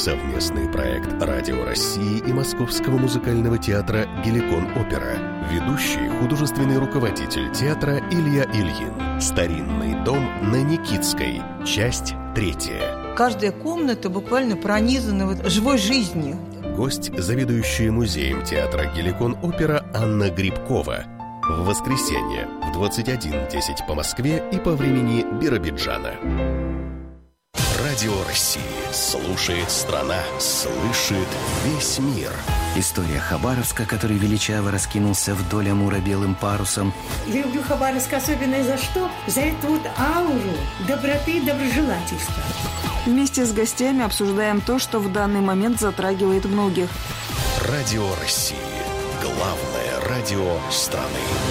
Совместный проект Радио России и Московского музыкального театра «Геликон-Опера». Ведущий художественный руководитель театра Илья Ильин. Старинный дом на Никитской. Часть 3. Каждая комната буквально пронизана живой жизнью. Гость, заведующая музеем театра «Геликон-Опера» Анна Грибкова. В воскресенье в 21:10 по Москве и по времени Биробиджана. Радио России. Слушает страна, слышит весь мир. История Хабаровска, который величаво раскинулся вдоль Амура белым парусом. Я люблю Хабаровск особенно за что? За эту вот ауру доброты и доброжелательства. Вместе с гостями обсуждаем то, что в данный момент затрагивает многих. Радио России. Главное радио страны.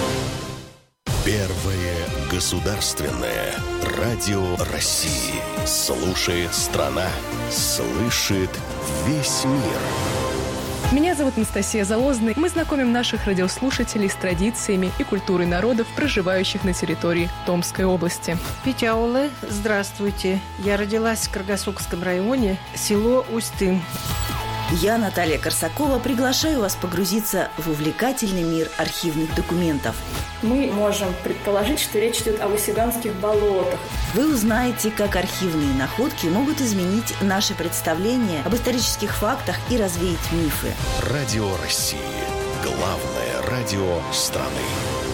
Первое государственное радио России. Слушает страна, слышит весь мир. Меня зовут Анастасия Залозная. Мы знакомим наших радиослушателей с традициями и культурой народов, проживающих на территории Томской области. Петяулы, здравствуйте. Я родилась в Каргасокском районе, село Усть-Тын. Я, Наталья Корсакова, приглашаю вас погрузиться в увлекательный мир архивных документов. Мы можем предположить, что речь идет о Васюганских болотах. Вы узнаете, как архивные находки могут изменить наше представление об исторических фактах и развеять мифы. Радио России. Главное радио страны.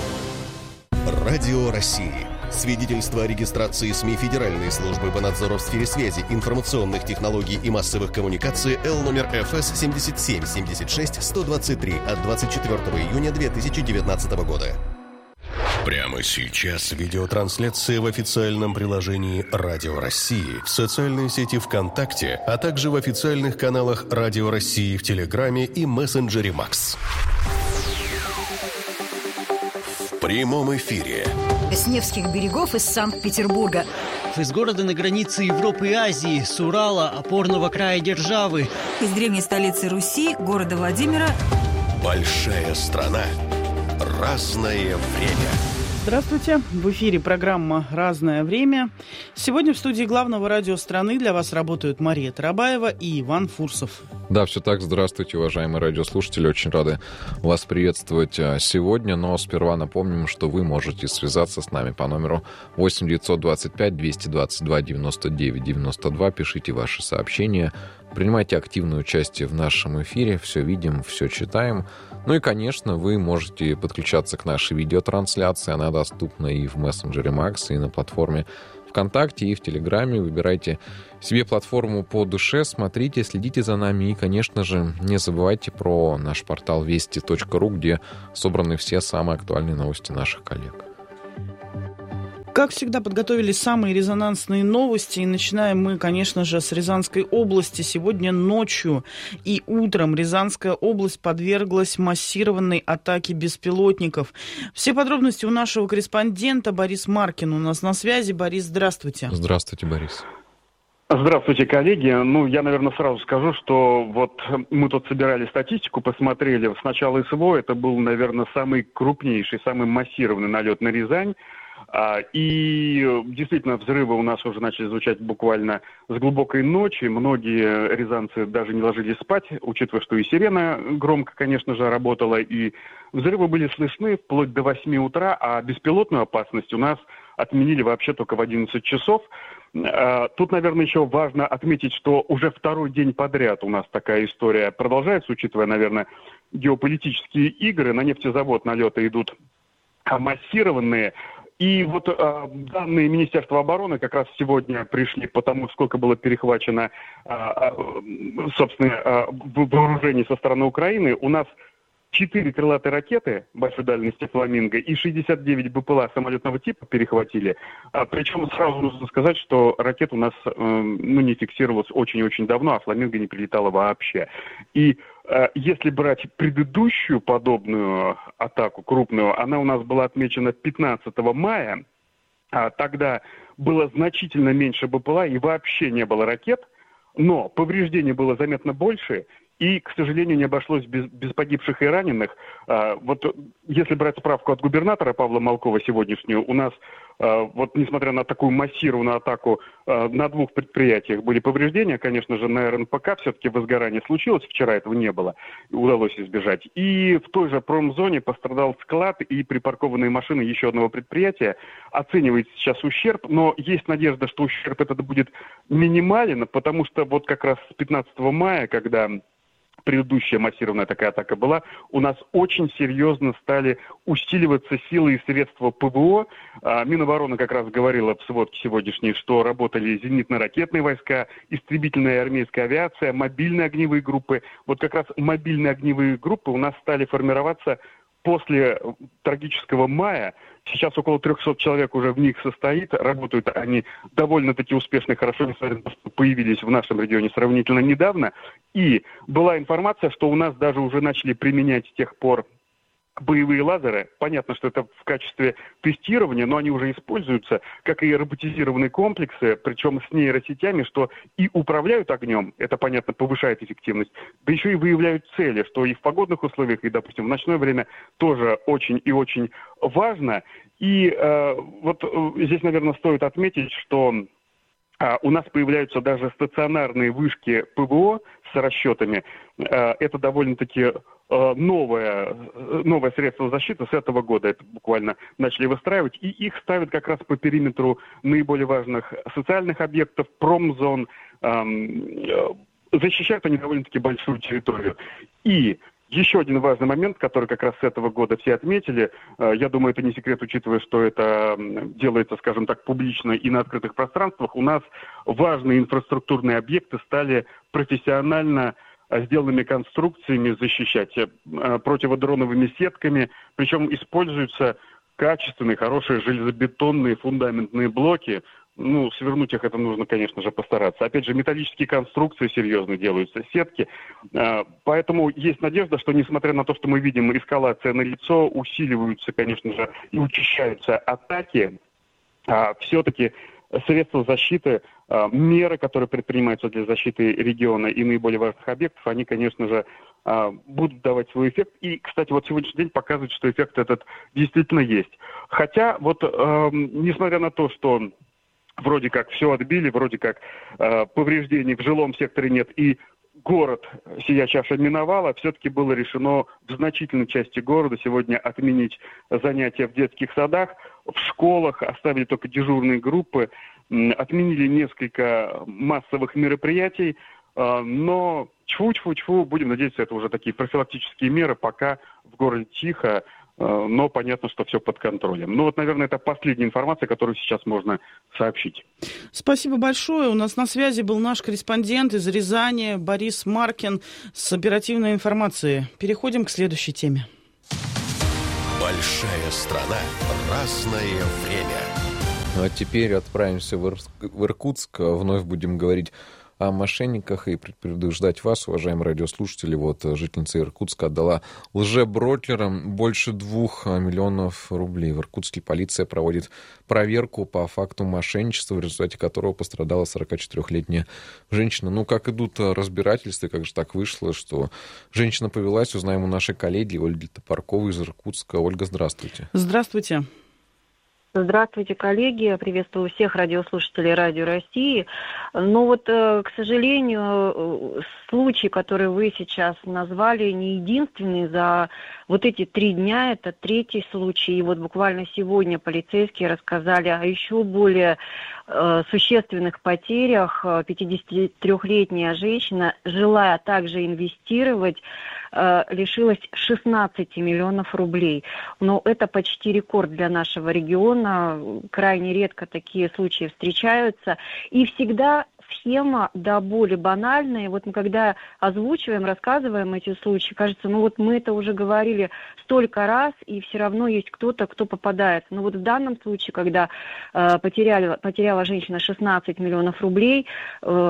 Радио России. Свидетельство о регистрации СМИ Федеральной службы по надзору в сфере связи, информационных технологий и массовых коммуникаций Л номер ФС 77-76-123 от 24 июня 2019 года. Прямо сейчас видеотрансляция в официальном приложении Радио России, в социальной сети ВКонтакте, а также в официальных каналах Радио России в Телеграме и мессенджере Макс. В прямом эфире. С Невских берегов из Санкт-Петербурга. Из города на границе Европы и Азии, с Урала, опорного края державы. Из древней столицы Руси, города Владимира. Большая страна. Разное время. Здравствуйте. В эфире программа «Разное время». Сегодня в студии главного радио страны для вас работают Мария Тарабаева и Иван Фурсов. Да, все так. Здравствуйте, уважаемые радиослушатели. Очень рады вас приветствовать сегодня. Но сперва напомним, что вы можете связаться с нами по номеру 8 925 222 99 92. Пишите ваши сообщения. Принимайте активное участие в нашем эфире. Все видим, все читаем. Ну и, конечно, вы можете подключаться к нашей видеотрансляции. Она доступна и в мессенджере Макс, и на платформе ВКонтакте, и в Телеграме. Выбирайте себе платформу по душе, смотрите, следите за нами. И, конечно же, не забывайте про наш портал вести.ру, где собраны все самые актуальные новости наших коллег. Как всегда, подготовили самые резонансные новости. И начинаем мы, конечно же, с Рязанской области. Сегодня ночью и утром Рязанская область подверглась массированной атаке беспилотников. Все подробности у нашего корреспондента Борис Маркин у нас на связи. Борис, здравствуйте. Здравствуйте, Борис. Здравствуйте, коллеги. Я, наверное, сразу скажу, что вот мы тут собирали статистику, посмотрели. С начала СВО это был, наверное, самый крупнейший, самый массированный налет на Рязань. И действительно, взрывы у нас уже начали звучать буквально с глубокой ночи. Многие рязанцы даже не ложились спать, учитывая, что и сирена громко, конечно же, работала, и взрывы были слышны вплоть до 8 утра, а беспилотную опасность у нас отменили вообще только в 11 часов. Тут, наверное, еще важно отметить, что уже второй день подряд у нас такая история продолжается, учитывая, наверное, геополитические игры. На нефтезавод налеты идут массированные. И вот данные Министерства обороны как раз сегодня пришли по тому, сколько было перехвачено, собственно, вооружений со стороны Украины. У нас 4 крылатые ракеты большой дальности «Фламинго» и 69 БПЛА самолетного типа перехватили. Причем сразу нужно сказать, что ракет у нас не фиксировалось очень-очень давно, а «Фламинго» не прилетала вообще. И если брать предыдущую подобную атаку, крупную, она у нас была отмечена 15 мая. Тогда было значительно меньше БПЛА и вообще не было ракет, но повреждений было заметно больше. И, к сожалению, не обошлось без погибших и раненых. Вот если брать справку от губернатора Павла Малкова сегодняшнюю, у нас вот несмотря на такую массированную атаку, на 2 предприятиях были повреждения. Конечно же, на РНПК все-таки возгорание случилось. Вчера этого не было. Удалось избежать. И в той же промзоне пострадал склад и припаркованные машины еще одного предприятия. Оценивается сейчас ущерб, но есть надежда, что ущерб этот будет минимален, потому что вот как раз с 15 мая, когда предыдущая массированная такая атака была, у нас очень серьезно стали усиливаться силы и средства ПВО. Минобороны как раз говорила в сводке сегодняшней, что работали зенитно-ракетные войска, истребительная и армейская авиация, мобильные огневые группы. Вот как раз мобильные огневые группы у нас стали формироваться после трагического мая. Сейчас около 300 человек уже в них состоит. Работают они довольно-таки успешно и хорошо, несмотря на то, что появились в нашем регионе сравнительно недавно. И была информация, что у нас даже уже начали применять с тех пор боевые лазеры. Понятно, что это в качестве тестирования, но они уже используются, как и роботизированные комплексы, причем с нейросетями, что и управляют огнем, это, понятно, повышает эффективность, да еще и выявляют цели, что и в погодных условиях, и, допустим, в ночное время тоже очень и очень важно. И вот здесь, наверное, стоит отметить, что у нас появляются даже стационарные вышки ПВО с расчетами. Это довольно-таки новое средство защиты с этого года. Это буквально начали выстраивать. И их ставят как раз по периметру наиболее важных социальных объектов, промзон. Защищают они довольно-таки большую территорию. И еще один важный момент, который как раз с этого года все отметили, я думаю, это не секрет, учитывая, что это делается, скажем так, публично и на открытых пространствах, у нас важные инфраструктурные объекты стали профессионально сделанными конструкциями защищать, противодроновыми сетками, причем используются качественные, хорошие железобетонные фундаментные блоки. Ну, свернуть их это нужно, конечно же, постараться. Опять же, металлические конструкции серьезно делаются, сетки. Поэтому есть надежда, что, несмотря на то, что мы видим, эскалация налицо, усиливаются, конечно же, и учащаются атаки, все-таки средства защиты, меры, которые предпринимаются для защиты региона и наиболее важных объектов, они, конечно же, будут давать свой эффект. И, кстати, вот сегодняшний день показывает, что эффект этот действительно есть. Хотя, вот, несмотря на то, что вроде как все отбили, вроде как повреждений в жилом секторе нет, и город сия чаша миновала, все-таки было решено в значительной части города сегодня отменить занятия в детских садах, в школах, оставили только дежурные группы, отменили несколько массовых мероприятий, но тьфу-тьфу-тьфу, будем надеяться, это уже такие профилактические меры, пока в городе тихо, но понятно, что все под контролем. Ну вот, наверное, это последняя информация, которую сейчас можно сообщить. Спасибо большое. У нас на связи был наш корреспондент из Рязани Борис Маркин с оперативной информацией. Переходим к следующей теме. Большая страна, разное время. Ну а теперь отправимся в Иркутск. Вновь будем говорить о мошенниках и предупреждать вас, уважаемые радиослушатели. Вот жительница Иркутска отдала лжеброкерам больше 2 миллионов рублей. В Иркутске полиция проводит проверку по факту мошенничества, в результате которого пострадала 44-летняя женщина. Ну, как идут разбирательства, как же так вышло, что женщина повелась, узнаем у нашей коллеги Ольги Топорковой из Иркутска. Ольга, здравствуйте. Здравствуйте. Здравствуйте, коллеги. Приветствую всех радиослушателей Радио России. Но вот, к сожалению, случай, который вы сейчас назвали, не единственный. За вот эти 3 дня, это 3-й случай. И вот буквально сегодня полицейские рассказали о еще более существенных потерях. 53-летняя женщина, желая также инвестировать, лишилась 16 миллионов рублей. Но это почти рекорд для нашего региона. Крайне редко такие случаи встречаются. И всегда схема до боли банальная. Вот мы когда озвучиваем, рассказываем эти случаи, кажется, ну вот мы это уже говорили столько раз, и все равно есть кто-то, кто попадает. Но вот в данном случае, когда потеряла женщина 16 миллионов рублей,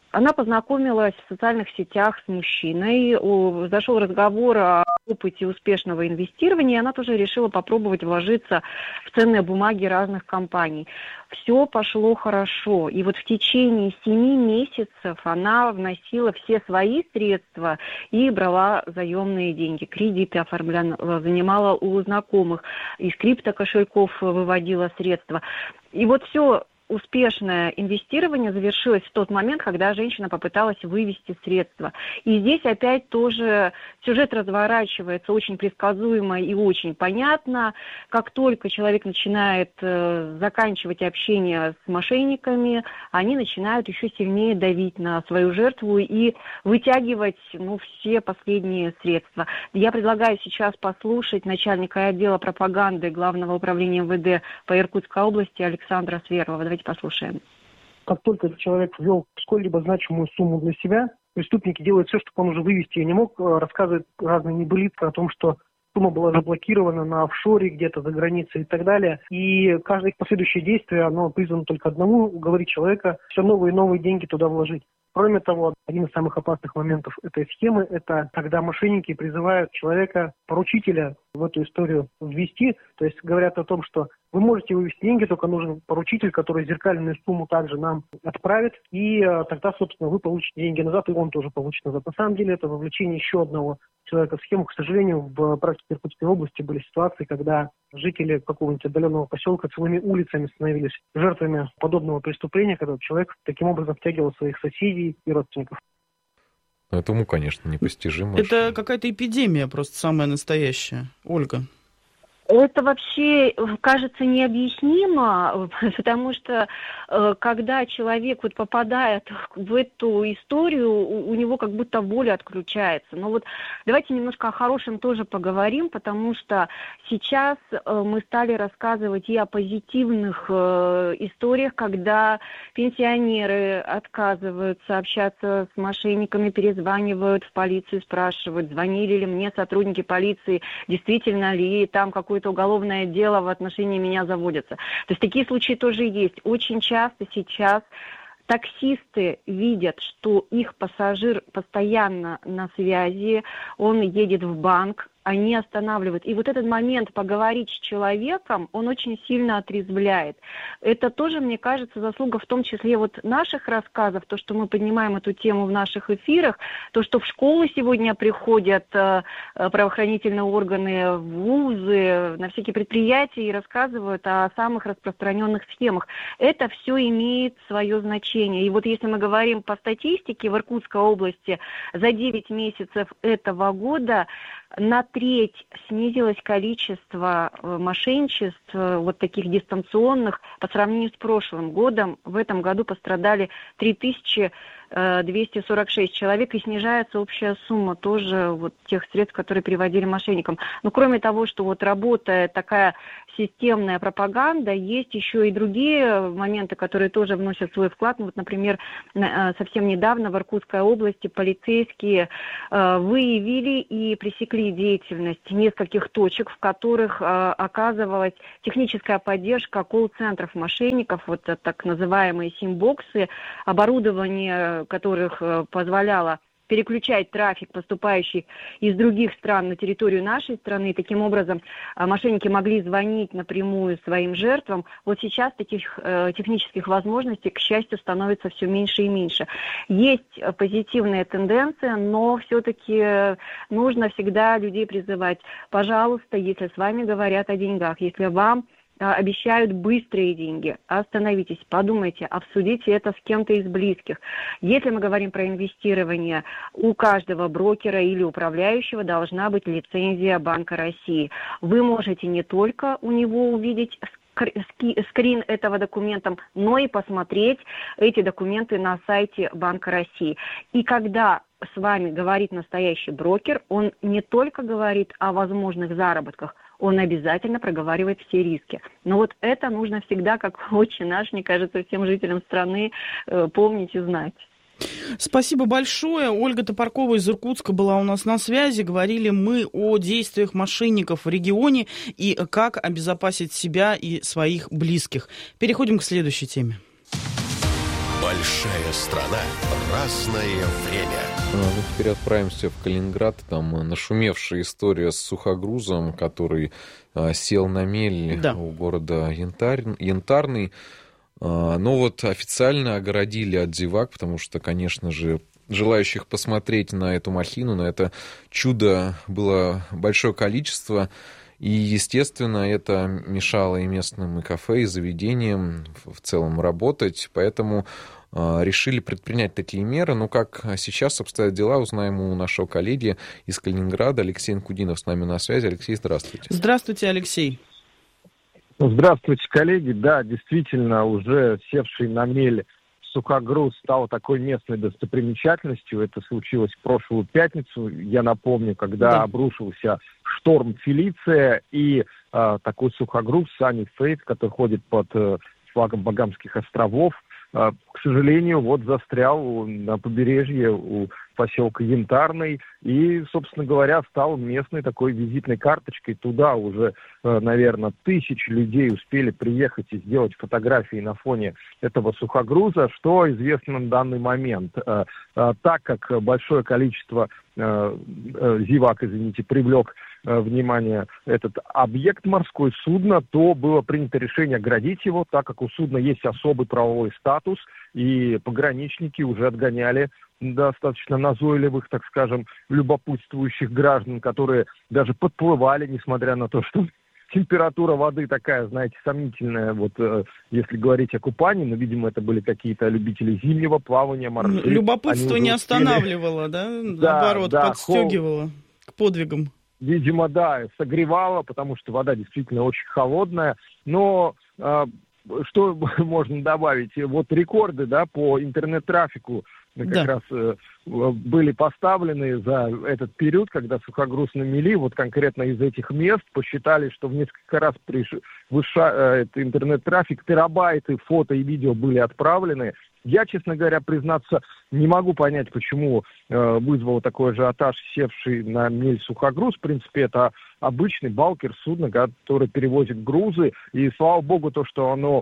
Она познакомилась в социальных сетях с мужчиной, зашел разговор о опыте успешного инвестирования, и она тоже решила попробовать вложиться в ценные бумаги разных компаний. Все пошло хорошо, и вот в течение 7 месяцев она вносила все свои средства и брала заемные деньги, кредиты оформляла, занимала у знакомых, из криптокошельков выводила средства. И вот все успешное инвестирование завершилось в тот момент, когда женщина попыталась вывести средства. И здесь опять тоже сюжет разворачивается очень предсказуемо и очень понятно. Как только человек начинает заканчивать общение с мошенниками, они начинают еще сильнее давить на свою жертву и вытягивать все последние средства. Я предлагаю сейчас послушать начальника отдела пропаганды Главного управления МВД по Иркутской области Александра Сверлова. Давайте послушаем. Как только человек ввел сколь-либо значимую сумму для себя, преступники делают все, чтобы он уже вывести ее не мог, рассказывают разные небылицы о том, что сумма была заблокирована на офшоре, где-то за границей и так далее. И каждое их последующее действие, оно призвано только одному — уговорить человека все новые и новые деньги туда вложить. Кроме того, один из самых опасных моментов этой схемы – это когда мошенники призывают человека, поручителя, в эту историю ввести. То есть говорят о том, что вы можете вывести деньги, только нужен поручитель, который зеркальную сумму также нам отправит, и тогда, собственно, вы получите деньги назад, и он тоже получит назад. На самом деле это вовлечение еще одного человека в схему. К сожалению, в практике Иркутской области были ситуации, когда жители какого-нибудь отдаленного поселка целыми улицами становились жертвами подобного преступления, когда человек таким образом втягивал своих соседей и родственников. Этому, конечно, непостижимо. Это какая-то эпидемия просто самая настоящая. Ольга. Это вообще кажется необъяснимо, потому что когда человек попадает в эту историю, у него как будто воля отключается. Но вот давайте немножко о хорошем тоже поговорим, потому что сейчас мы стали рассказывать и о позитивных историях, когда пенсионеры отказываются общаться с мошенниками, перезванивают в полицию, спрашивают, звонили ли мне сотрудники полиции, действительно ли там какой-то уголовное дело в отношении меня заводится. То есть такие случаи тоже есть. Очень часто сейчас таксисты видят, что их пассажир постоянно на связи, он едет в банк, они останавливают. И вот этот момент поговорить с человеком, он очень сильно отрезвляет. Это тоже, мне кажется, заслуга в том числе наших рассказов, то, что мы поднимаем эту тему в наших эфирах, то, что в школы сегодня приходят правоохранительные органы, вузы, на всякие предприятия и рассказывают о самых распространенных схемах. Это все имеет свое значение. И вот если мы говорим по статистике, в Иркутской области за 9 месяцев этого года на треть снизилось количество мошенничеств, таких дистанционных, по сравнению с прошлым годом. В этом году пострадали 3246 человек, и снижается общая сумма тоже тех средств, которые переводили мошенникам. Но кроме того, что работает такая системная пропаганда, есть еще и другие моменты, которые тоже вносят свой вклад. Например, совсем недавно в Иркутской области полицейские выявили и пресекли деятельность нескольких точек, в которых оказывалась техническая поддержка колл-центров мошенников, так называемые сим-боксы, оборудование которых позволяло переключать трафик, поступающий из других стран на территорию нашей страны. Таким образом, мошенники могли звонить напрямую своим жертвам. Вот сейчас таких технических возможностей, к счастью, становится все меньше и меньше. Есть позитивные тенденции, но все-таки нужно всегда людей призывать. Пожалуйста, если с вами говорят о деньгах, если вам обещают быстрые деньги, остановитесь, подумайте, обсудите это с кем-то из близких. Если мы говорим про инвестирование, у каждого брокера или управляющего должна быть лицензия Банка России. Вы можете не только у него увидеть скрин этого документа, но и посмотреть эти документы на сайте Банка России. И когда с вами говорит настоящий брокер, он не только говорит о возможных заработках, он обязательно проговаривает все риски. Но это нужно всегда, как отче наш, мне кажется, всем жителям страны помнить и знать. Спасибо большое. Ольга Топоркова из Иркутска была у нас на связи. Говорили мы о действиях мошенников в регионе и как обезопасить себя и своих близких. Переходим к следующей теме. Большая страна, разное время. Мы теперь отправимся в Калининград. Там нашумевшая история с сухогрузом, который сел на мель у города Янтарный. Но вот официально огородили от зевак, потому что, конечно же, желающих посмотреть на эту махину, на это чудо было большое количество. И, естественно, это мешало и местным, и кафе, и заведениям в целом работать. Поэтому решили предпринять такие меры. Но как сейчас обстоят дела, узнаем у нашего коллеги из Калининграда. Алексей Анкудинов с нами на связи. Алексей, здравствуйте. Здравствуйте, Алексей. Здравствуйте, коллеги. Да, действительно, уже севший на мель сухогруз стал такой местной достопримечательностью. Это случилось в прошлую пятницу, я напомню, когда обрушился шторм Фелиция, и такой сухогруз Sunny Faith, который ходит под флагом Багамских островов, к сожалению, вот застрял на побережье у поселка Янтарный и, собственно говоря, стал местной такой визитной карточкой. Туда уже, наверное, тысячи людей успели приехать и сделать фотографии на фоне этого сухогруза. Что известно на данный момент? Так как большое количество зевак, привлек внимание этот объект, морское судно, то было принято решение оградить его, так как у судна есть особый правовой статус, и пограничники уже отгоняли достаточно назойливых, так скажем, любопытствующих граждан, которые даже подплывали, несмотря на то, что температура воды такая, знаете, сомнительная, вот если говорить о купании, но, видимо, это были какие-то любители зимнего плавания, моржи. Любопытство не останавливало, да? Наоборот, подстегивало к подвигам. Видимо, да, согревало, потому что вода действительно очень холодная. Но что можно добавить? Вот рекорды, да, по интернет-трафику как раз были поставлены за этот период, когда сухогруз на мели. Вот конкретно из этих мест посчитали, что в несколько раз интернет-трафик, терабайты фото и видео были отправлены. Я, честно говоря, признаться, не могу понять, почему вызвал такой ажиотаж севший на мель сухогруз. В принципе, это обычный балкер, судно, который перевозит грузы. И, слава богу, то, что оно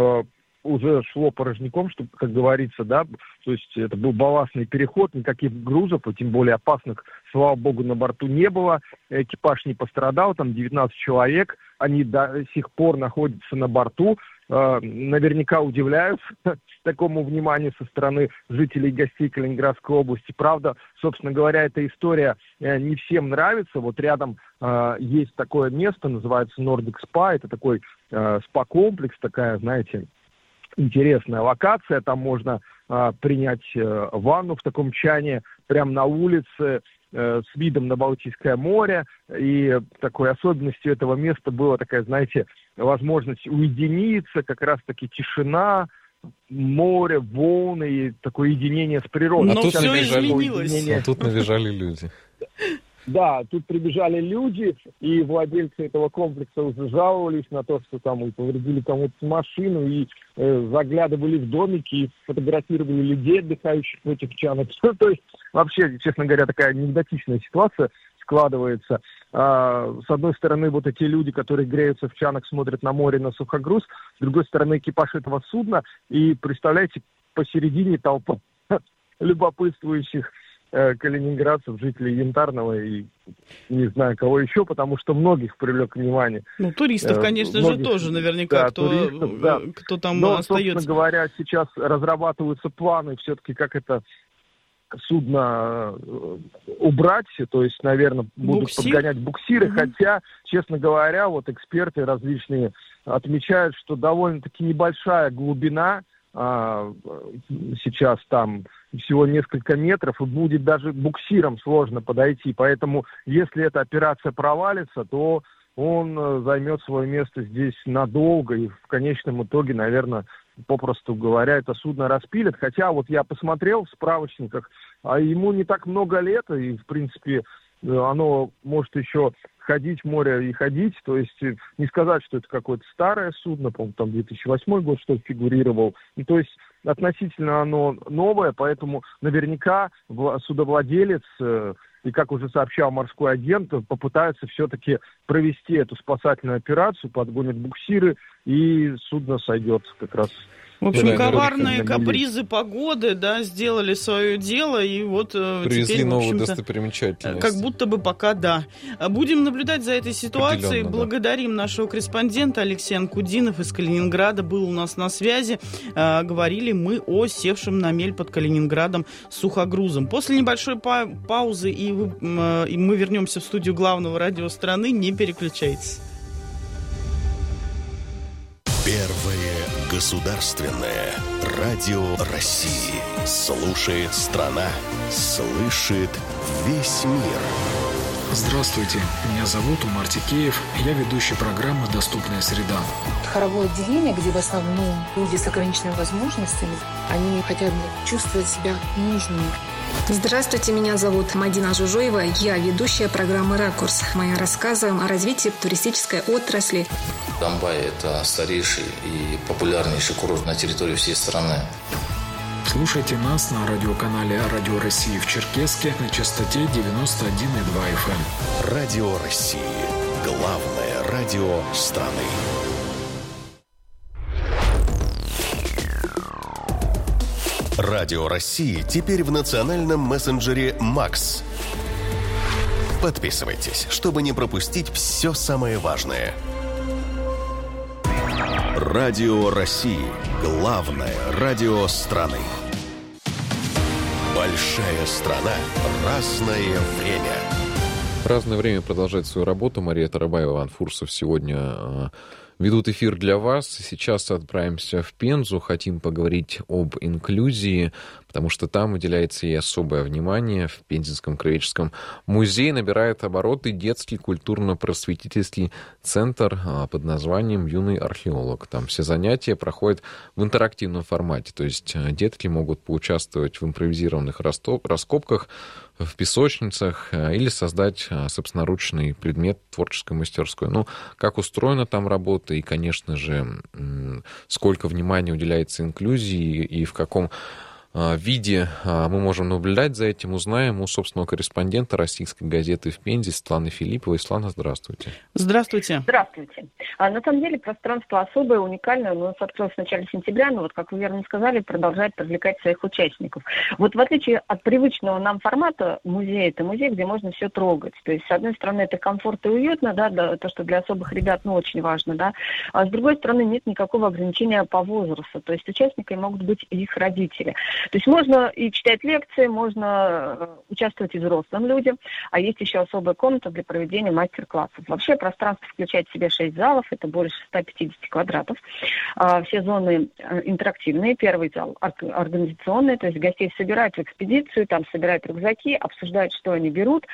уже шло порожняком, что, как говорится, да, то есть это был балластный переход, никаких грузов, и тем более опасных, слава богу, на борту не было. Экипаж не пострадал, там 19 человек, они до сих пор находятся на борту. Наверняка удивляются такому вниманию со стороны жителей и гостей Калининградской области. Правда, собственно говоря, эта история не всем нравится. Вот рядом есть такое место, называется Nordic Spa. Это такой спа-комплекс, такая, знаете, интересная локация. Там можно принять ванну в таком чане прямо на улице с видом на Балтийское море. И такой особенностью этого места была такая, знаете, возможность уединиться, как раз-таки тишина, море, волны и такое единение с природой. Но все изменилось. А тут набежали люди. Да, тут прибежали люди, и владельцы этого комплекса уже жаловались на то, что там повредили кому-то машину, и заглядывали в домики, и фотографировали людей, отдыхающих в этих чанах. То есть, вообще, честно говоря, такая анекдотичная ситуация складывается. С одной стороны, вот эти люди, которые греются в чанах, смотрят на море, на сухогруз, с другой стороны, экипаж этого судна, и, представляете, посередине толпа любопытствующих калининградцев, жителей Янтарного и не знаю кого еще, потому что многих привлек внимание. Ну, туристов, конечно же, тоже наверняка, кто там Но, остается. Собственно говоря, сейчас разрабатываются планы все-таки, как это судно убрать, то есть, наверное, будут подгонять буксиры, хотя, честно говоря, вот эксперты различные отмечают, что довольно-таки небольшая глубина сейчас там всего несколько метров, и будет даже буксиром сложно подойти. Поэтому, если эта операция провалится, то он займет свое место здесь надолго, и в конечном итоге, наверное, попросту говоря, это судно распилят. Хотя вот я посмотрел в справочниках, а ему не так много лет, и, в принципе, оно может еще ходить в море и ходить, то есть не сказать, что это какое-то старое судно, по-моему, там 2008 год что-то фигурировал, и, то есть относительно оно новое, поэтому наверняка судовладелец, и как уже сообщал морской агент, попытаются все-таки провести эту спасательную операцию, подгонят буксиры, и судно сойдет как раз В общем, коварные капризы погоды, да, сделали свое дело, и вот привезли теперь, новую достопримечательность. Как будто бы пока да. Будем наблюдать за этой ситуацией. Благодарим нашего корреспондента Алексея Анкудинов из Калининграда. Был у нас на связи. Говорили мы о севшем на мель под Калининградом сухогрузом. После небольшой паузы и мы вернемся в студию главного радио страны. Не переключайтесь. Первое государственное радио России. Слушает страна, слышит весь мир. Здравствуйте, меня зовут Умар Тикеев, я ведущий программы «Доступная среда». Хоровое отделение, где в основном люди с ограниченными возможностями, они хотят чувствовать себя нужными. Здравствуйте, меня зовут Мадина Жужоева, я ведущая программы «Ракурс». Мы рассказываем о развитии туристической отрасли. Домбай – это старейший и популярнейший курорт на территории всей страны. Слушайте нас на радиоканале «Радио России» в Черкесске на частоте 91,2 FM. Радио России. Главное радио страны. Радио России теперь в национальном мессенджере «Макс». Подписывайтесь, чтобы не пропустить все самое важное. Радио России. Главное радио страны. Большая страна. Разное время. Разное время продолжает свою работу. Мария Тарабаева, Иван Фурсов сегодня ведут эфир для вас. Сейчас отправимся в Пензу. Хотим поговорить об инклюзии, потому что там уделяется ей особое внимание. В Пензенском краеведческом музее набирает обороты детский культурно-просветительский центр под названием «Юный археолог». Там все занятия проходят в интерактивном формате, то есть детки могут поучаствовать в импровизированных раскопках, в песочницах или создать собственноручный предмет творческой мастерской. Ну, как устроена там работа и, конечно же, сколько внимания уделяется инклюзии и в каком виде мы можем наблюдать за этим, узнаем у собственного корреспондента российской газеты в Пензе Светланы Филипповой. Светлана, здравствуйте. Здравствуйте. Здравствуйте. На самом деле пространство особое, уникальное. Оно открылось в начале сентября, но вот, как вы верно сказали, продолжает привлекать своих участников. Вот в отличие от привычного нам формата музея, это музей, где можно все трогать. То есть, с одной стороны, это комфорт и уютно, да, то, что для особых ребят, очень важно, да. А с другой стороны, нет никакого ограничения по возрасту. То есть, участниками могут быть их родители. То есть можно и читать лекции, можно участвовать и взрослым людям, а есть еще особая комната для проведения мастер-классов. Вообще пространство включает в себя 6 залов, это больше 150 квадратов. Все зоны интерактивные. Первый зал организационный, то есть гостей собирают в экспедицию, там собирают рюкзаки, обсуждают, что они берут,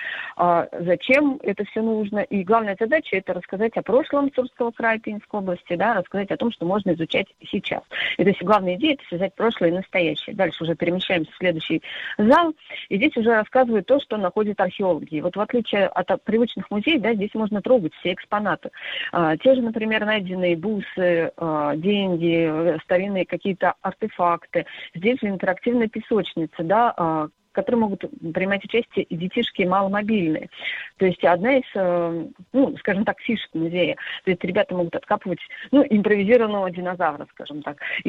зачем это все нужно. И главная задача – это рассказать о прошлом Сурского края, Пензенской области, да, рассказать о том, что можно изучать сейчас. И то есть главная идея – это связать прошлое и настоящее. Дальше уже перемещаемся в следующий зал, и здесь уже рассказывают то, что находят археологи. И вот в отличие от привычных музеев, да, здесь можно трогать все экспонаты. Те же, например, найденные бусы, деньги, старинные какие-то артефакты. Здесь же интерактивная песочница, да, в которой могут принимать участие и детишки маломобильные. То есть одна из, скажем так, фишек музея. То есть ребята могут откапывать, импровизированного динозавра, скажем так.